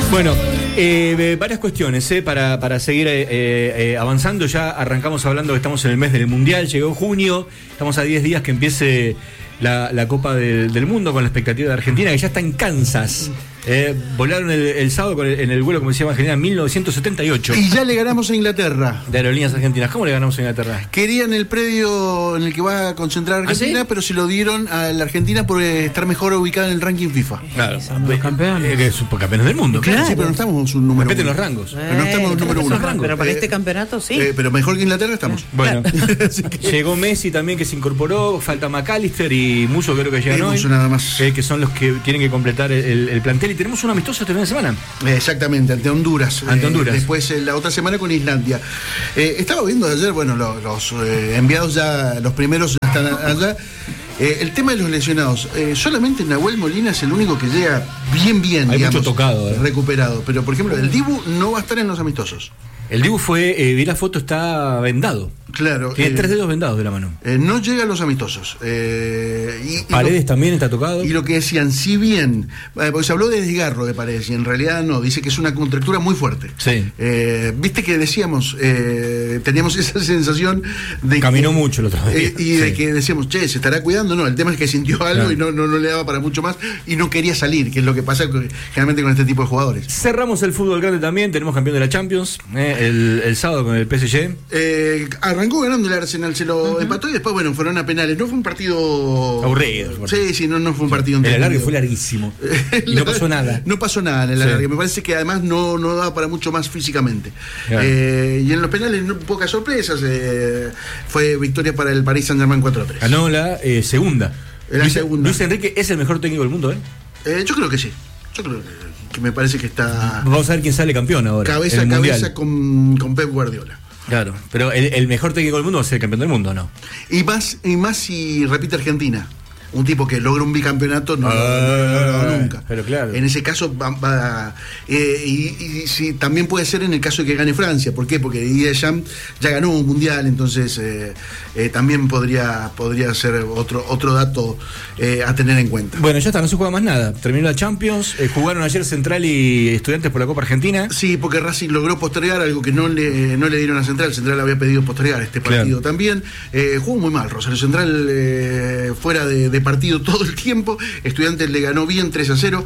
Bueno, varias cuestiones para seguir avanzando. Ya arrancamos hablando que estamos en el mes del Mundial, llegó junio, estamos a 10 días que empiece la Copa del Mundo con la expectativa de Argentina, que ya está en Kansas. Volaron el sábado en el vuelo, como se llama, en 1978. Y ya le ganamos a Inglaterra. De Aerolíneas Argentinas. ¿Cómo le ganamos a Inglaterra? Querían el predio en el que va a concentrar Argentina, ¿sí? Pero se lo dieron a la Argentina por estar mejor ubicada en el ranking FIFA. Claro. Somos los campeones. Campeones del mundo. Claro. Sí, pero no estamos un número Respeten uno. los rangos. Pero no estamos en número uno. Pero para este campeonato sí. Pero mejor que Inglaterra estamos. Bueno, llegó Messi también, que se incorporó, falta McAllister y Musso, creo que llegan hoy. Musso nada más. Que son los que tienen que completar el plantel. Y tenemos un amistoso este fin de semana. Exactamente, ante Honduras. Ante Honduras. Después la otra semana con Islandia. Estaba viendo ayer, bueno, los enviados ya, los primeros ya están allá. El tema de los lesionados, solamente Nahuel Molina es el único que llega bien, Hay digamos, mucho tocado, recuperado. Pero, por ejemplo, el Dibu no va a estar en los amistosos. El Dibu vi la foto, está vendado. Claro. Tiene 3 dedos vendados de la mano. No llega a los amistosos. Paredes también está tocado. Y lo que decían, si bien, porque se habló de desgarro de Paredes, y en realidad no, dice que es una contractura muy fuerte. Sí. Viste que decíamos, teníamos esa sensación de Caminó que, mucho el otro día. Y de que decíamos, che, ¿se estará cuidando? No, el tema es que sintió algo, claro. Y no le daba para mucho más y no quería salir, que es lo que pasa generalmente con este tipo de jugadores. Cerramos el fútbol grande también, tenemos campeón de la Champions, el sábado con el PSG. Arrancó ganando el Arsenal, se lo empató y después, bueno, fueron a penales. No fue un partido aburrido. Sí, no fue un partido el alargue fue larguísimo. Y no pasó nada. No pasó nada en el alargue. Me parece que además no daba para mucho más físicamente. Claro. Y en los penales, pocas sorpresas. Fue victoria para el Paris Saint-Germain 4-3. Ganó la segunda. Segunda. Luis Enrique es el mejor técnico del mundo, yo creo que sí. Yo creo que me parece que está. Vamos a ver quién sale campeón ahora. Cabeza a cabeza con Pep Guardiola. Claro, pero el mejor técnico del mundo va a ser el campeón del mundo, ¿no? Y más si repite Argentina. Un tipo que logra un bicampeonato no nunca. Pero claro. En ese caso va y sí, también puede ser en el caso de que gane Francia. ¿Por qué? Porque Didier Deschamps ya ganó un mundial, entonces también podría ser otro dato a tener en cuenta. Bueno, ya está, no se juega más nada. Terminó la Champions, jugaron ayer Central y Estudiantes por la Copa Argentina. Sí, porque Racing logró postergar algo que no le dieron a Central. Central había pedido postergar este partido también. Jugó muy mal Rosario Central, fuera de partido todo el tiempo. Estudiantes le ganó bien 3-0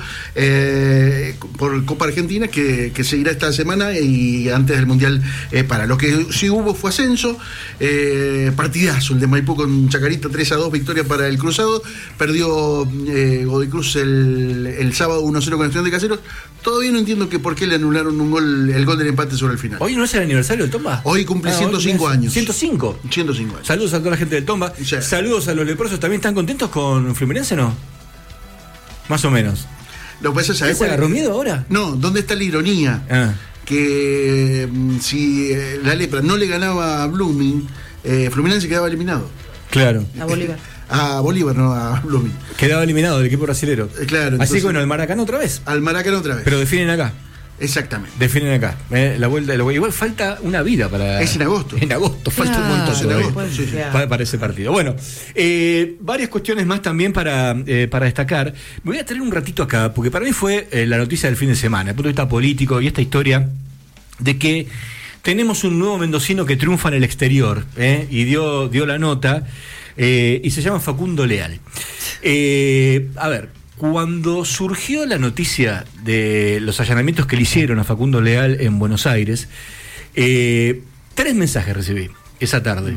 por Copa Argentina, que seguirá esta semana y antes del Mundial para. Lo que sí hubo fue ascenso, partidazo el de Maipú con Chacarita, 3-2, victoria para el Cruzado. Perdió Godoy Cruz el sábado 1-0 con Estudiantes Caseros. Todavía no entiendo por qué le anularon el gol del empate sobre el final. ¿Hoy no es el aniversario del Tomba? Hoy cumple 105 años. 105 años. Saludos a toda la gente del Tomba. Sí. Saludos a los leprosos. ¿También están contentos con Fluminense, no? Más o menos. Lo que pasa es, ¿sabes? ¿Se agarró miedo ahora? No, ¿dónde está la ironía? Que si la Lepra no le ganaba a Blooming, Fluminense quedaba eliminado. Claro. A Bolívar. A Bolívar, no a Blooming. Quedaba eliminado del equipo brasilero. Claro. Así Entonces, que bueno, al Maracaná otra vez. Al Maracaná otra vez. Pero definen acá. Exactamente. Definen acá. La vuelta de la. Igual falta una vida para. Es en agosto. En agosto, falta un montón en agosto. Sí. Para ese partido. Bueno, varias cuestiones más también para destacar. Me voy a tener un ratito acá, porque para mí fue la noticia del fin de semana, desde el punto de vista político y esta historia de que tenemos un nuevo mendocino que triunfa en el exterior, y dio la nota, y se llama Facundo Leal. A ver, cuando surgió la noticia de los allanamientos que le hicieron a Facundo Leal en Buenos Aires, 3 mensajes recibí esa tarde.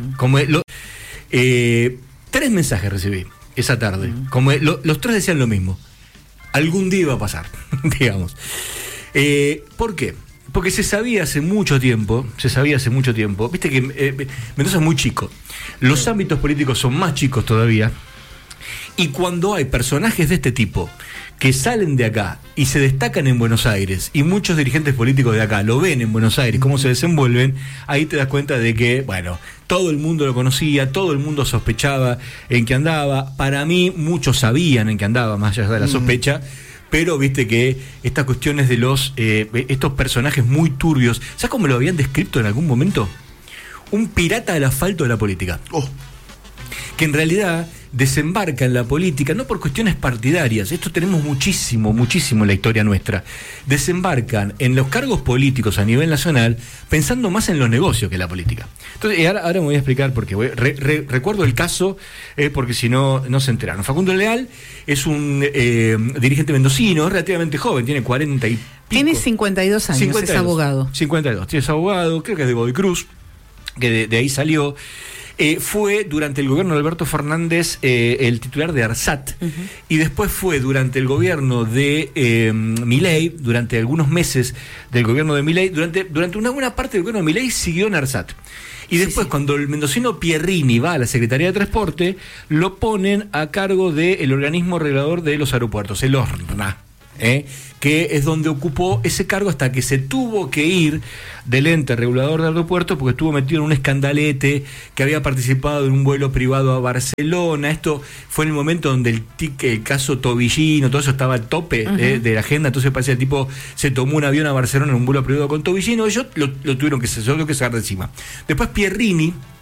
Tres mensajes recibí esa tarde. Los 3 decían lo mismo. Algún día iba a pasar, digamos. ¿Por qué? Porque se sabía hace mucho tiempo, viste que Mendoza es muy chico, los ámbitos políticos son más chicos todavía, y cuando hay personajes de este tipo que salen de acá y se destacan en Buenos Aires, y muchos dirigentes políticos de acá lo ven en Buenos Aires, cómo se desenvuelven, ahí te das cuenta de que, bueno, todo el mundo lo conocía, todo el mundo sospechaba en qué andaba. Para mí, muchos sabían en qué andaba, más allá de la sospecha, pero viste que estas cuestiones de estos personajes muy turbios, ¿sabes cómo lo habían descrito en algún momento? Un pirata del asfalto de la política. que en realidad desembarca en la política, no por cuestiones partidarias, esto tenemos muchísimo en la historia nuestra, desembarcan en los cargos políticos a nivel nacional pensando más en los negocios que en la política. Entonces, ahora me voy a explicar por qué. Recuerdo el caso, porque si no se enteraron. Facundo Leal es un dirigente mendocino, relativamente joven, tiene 40 y pico. Tiene 52 años, 52, es abogado. 52, es abogado, creo que es de Godoy Cruz, que de ahí salió. Fue durante el gobierno de Alberto Fernández el titular de ARSAT, y después fue durante el gobierno de Milei, durante algunos meses del gobierno de Milei, durante una buena parte del gobierno de Milei siguió en ARSAT. Y después, cuando el mendocino Pierrini va a la Secretaría de Transporte, lo ponen a cargo del organismo regulador de los aeropuertos, el ORNA. Que es donde ocupó ese cargo hasta que se tuvo que ir del ente regulador de aeropuertos porque estuvo metido en un escandalete, que había participado en un vuelo privado a Barcelona. Esto fue en el momento donde el caso Tobillino, todo eso estaba al tope de la agenda. Entonces parece que el tipo se tomó un avión a Barcelona en un vuelo privado con Tobillino. Ellos lo tuvieron que sacar de encima. Después Pierrini